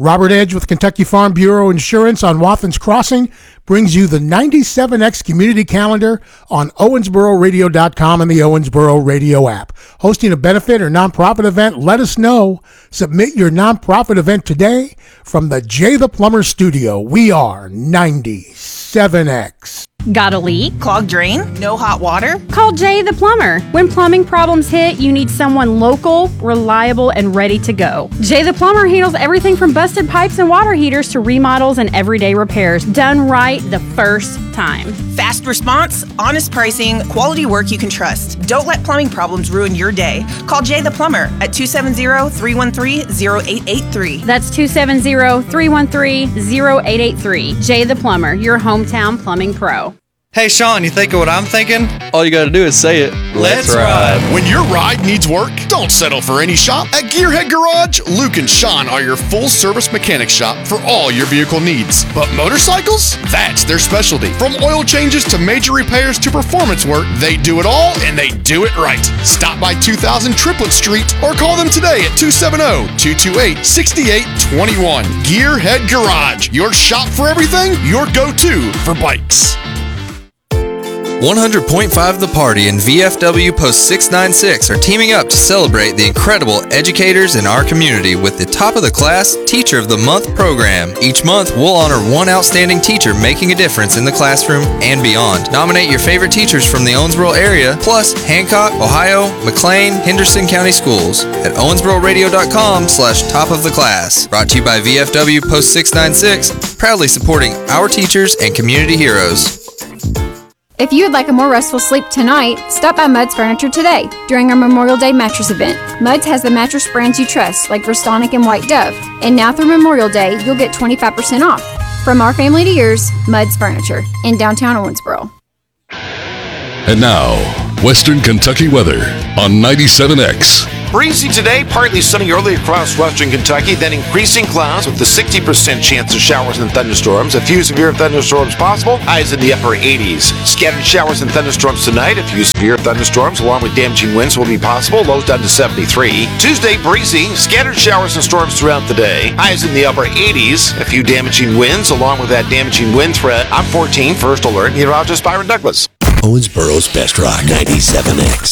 Robert Edge with Kentucky Farm Bureau Insurance on Wathen's Crossing brings you the 97X Community Calendar on OwensboroRadio.com and the Owensboro Radio app. Hosting a benefit or nonprofit event, let us know. Submit your nonprofit event today from the Jay the Plumber Studio. We are 97X. Got a leak? Clogged drain? No hot water? Call Jay the Plumber. When plumbing problems hit, you need someone local, reliable, and ready to go. Jay the Plumber handles everything from busted pipes and water heaters to remodels and everyday repairs. Done right the first time. Fast response, honest pricing, quality work you can trust. Don't let plumbing problems ruin your day. Call Jay the Plumber at 270-313-0883. That's 270-313-0883. Jay the Plumber, your hometown plumbing pro. Hey, Sean, you think of what I'm thinking? All you gotta do is say it. Let's ride. When your ride needs work, don't settle for any shop. At Gearhead Garage, Luke and Sean are your full-service mechanic shop for all your vehicle needs. But motorcycles? That's their specialty. From oil changes to major repairs to performance work, they do it all and they do it right. Stop by 2000 Triplet Street or call them today at 270-228-6821. Gearhead Garage, your shop for everything, your go-to for bikes. 100.5 The Party and VFW Post 696 are teaming up to celebrate the incredible educators in our community with the Top of the Class Teacher of the Month program. Each month, we'll honor one outstanding teacher making a difference in the classroom and beyond. Nominate your favorite teachers from the Owensboro area, plus Hancock, Ohio, McLean, Henderson County Schools at owensbororadio.com/top of the class. Brought to you by VFW Post 696, proudly supporting our teachers and community heroes. If you would like a more restful sleep tonight, stop by Mudd's Furniture today during our Memorial Day mattress event. Mudd's has the mattress brands you trust, like Verstonic and White Dove. And now through Memorial Day, you'll get 25% off. From our family to yours, Mudd's Furniture in downtown Owensboro. And now, Western Kentucky weather on 97X. Breezy today, partly sunny early across western Kentucky, then increasing clouds with a 60% chance of showers and thunderstorms. A few severe thunderstorms possible, highs in the upper 80s. Scattered showers and thunderstorms tonight. A few severe thunderstorms along with damaging winds will be possible, lows down to 73. Tuesday, breezy, scattered showers and storms throughout the day. Highs in the upper 80s. A few damaging winds along with that damaging wind threat. I'm 14, first alert, meteorologist Byron Douglas. Owensboro's Best Rock 97X.